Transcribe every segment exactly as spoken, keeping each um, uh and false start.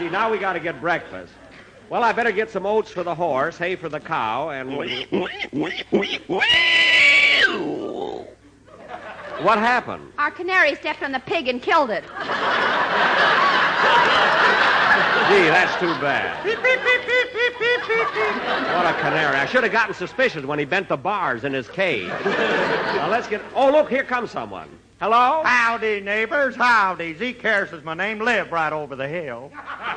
gee, now we got to get breakfast. Well, I better get some oats for the horse, hay for the cow, and... What happened? Our canary stepped on the pig and killed it. Gee, that's too bad. What a canary. I should have gotten suspicious when he bent the bars in his cage. Now, let's get... Oh, look, here comes someone. Hello? Howdy, neighbors. Howdy. Zeke Harris is my name. Live right over the hill.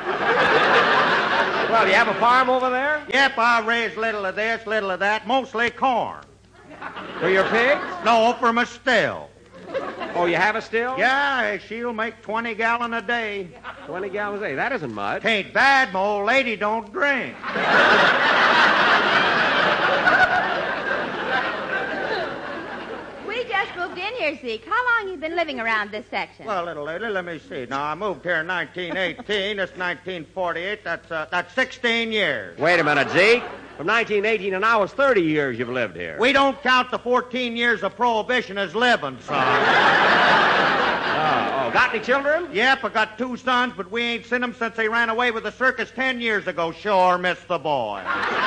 Well, you have a farm over there? Yep, I raise little of this, little of that, mostly corn. For your pigs? No, for my still. Oh, you have a still? Yeah, she'll make twenty gallon a day. twenty gallons a day. That isn't much. Tain't bad, my old lady don't drink. We just moved in here, Zeke. How long you been living around this section? Well, little lady, let me see. Now, I moved here in nineteen eighteen. It's nineteen forty-eight. That's, uh, that's sixteen years. Wait a minute, Zeke. From nineteen eighteen to now, it's thirty years you've lived here. We don't count the fourteen years of prohibition as living, son. Oh, oh, got any children? Yep, I got two sons, but we ain't seen them since they ran away with the circus ten years ago. Sure, miss the boy.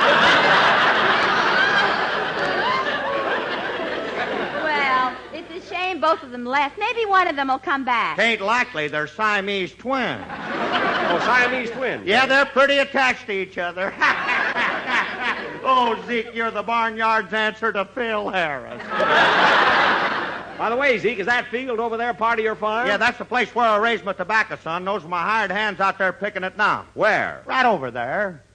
Well, it's a shame both of them left. Maybe one of them will come back. Ain't likely. They're Siamese twins. Oh, Siamese twins. Yeah, they're pretty attached to each other. Oh, Zeke, you're the barnyard's answer to Phil Harris. By the way, Zeke, is that field over there part of your farm? Yeah, that's the place where I raised my tobacco, son. Those are my hired hands out there picking it now. Where? Right over there.